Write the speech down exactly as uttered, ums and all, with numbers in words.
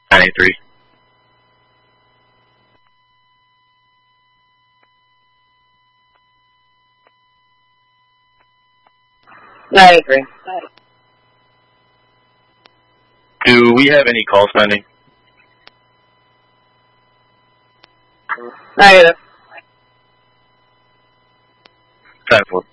ninety-three. ninety-three. Do we have any calls pending? Negative. ten four.